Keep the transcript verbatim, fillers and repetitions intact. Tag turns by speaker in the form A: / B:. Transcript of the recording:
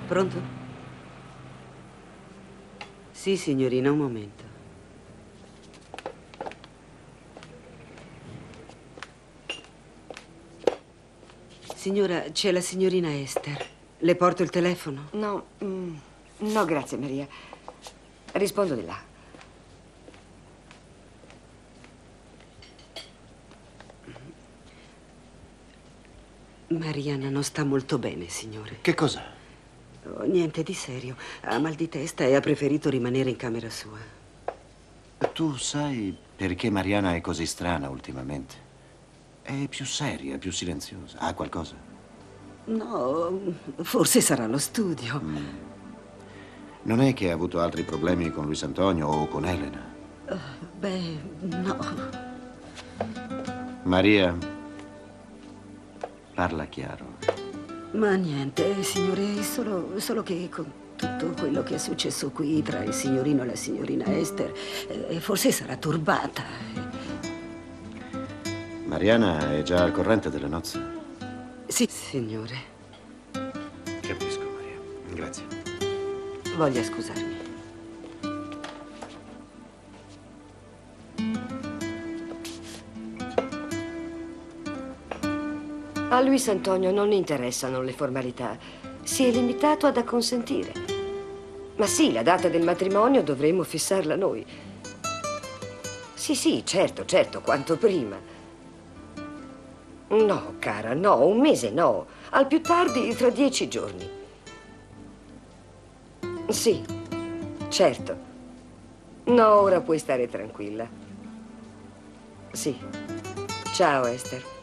A: Pronto? Sì, signorina, un momento. Signora, c'è la signorina Esther. Le porto il telefono?
B: No, mm, no, grazie, Maria. Rispondo di là.
A: Mariana non sta molto bene, signore.
C: Che cos'ha?
A: Oh, niente di serio. Ha mal di testa e ha preferito rimanere in camera sua.
C: Tu sai perché Mariana è così strana ultimamente? È più seria, più silenziosa. Ha qualcosa?
A: No, forse sarà lo studio.
C: Mm. Non è che ha avuto altri problemi con Luis Antonio o con Elena?
A: Uh, beh, no.
C: Maria, parla chiaro.
A: Ma niente, signore, solo, solo che con tutto quello che è successo qui tra il signorino e la signorina Esther, eh, forse sarà turbata.
C: Mariana è già al corrente delle nozze?
A: Sì, signore.
C: Capisco, Maria. Grazie.
A: Voglia scusarmi.
B: A Luis Antonio non interessano le formalità. Si è limitato ad acconsentire. Ma sì, la data del matrimonio dovremmo fissarla noi. Sì, sì, certo, certo, quanto prima. No, cara, no, un mese no. Al più tardi tra dieci giorni. Sì, certo. No, ora puoi stare tranquilla. Sì. Ciao, Esther.